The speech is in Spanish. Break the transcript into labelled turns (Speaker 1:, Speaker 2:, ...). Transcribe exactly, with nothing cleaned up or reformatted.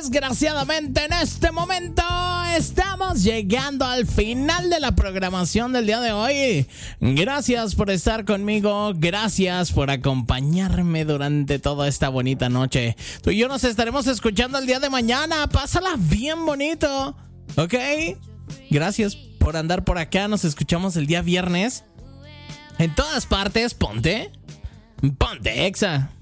Speaker 1: desgraciadamente en este momento estamos llegando al final de la programación del día de hoy. Gracias por estar conmigo, gracias por acompañarme durante toda esta bonita noche. Tú y yo nos estaremos escuchando el día de mañana. Pásala bien bonito, ¿ok? Gracias por andar por acá. Nos escuchamos el día viernes. En todas partes, ponte, ponte Exa.